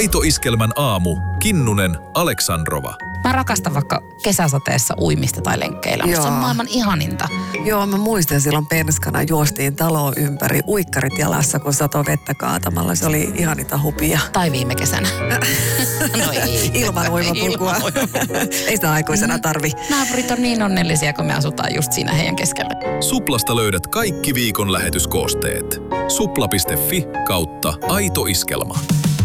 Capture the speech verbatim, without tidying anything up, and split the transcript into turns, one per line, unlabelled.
Aito Iskelmän aamu. Kinnunen, Aleksandrova.
Mä rakastan vaikka kesäsateessa uimista tai lenkkeillä. Musta se on maailman ihaninta.
Joo, mä muistan silloin penskana juostiin taloon ympäri uikkarit jalassa, kun satoi vettä kaatamalla. Se oli ihaninta hupia.
Tai viime kesänä. No ei.
Ilman uimapulkua. Ei sitä aikuisena tarvi.
Naapurit on niin onnellisia, kun me asutaan just siinä heidän keskellä.
Suplasta löydät kaikki viikon lähetyskoosteet. supla piste fi kautta Aito Iskelma.